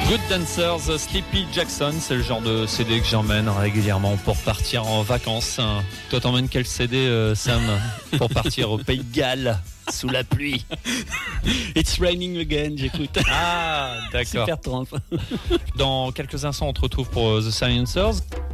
Good Dancers, Sleepy Jackson, c'est le genre de CD que j'emmène régulièrement pour partir en vacances. Toi, t'emmènes quel CD, Sam, pour partir au Pays de Galles sous la pluie? It's Raining Again, j'écoute. Ah, d'accord. Super trempe. Dans quelques instants, on te retrouve pour The Silencers.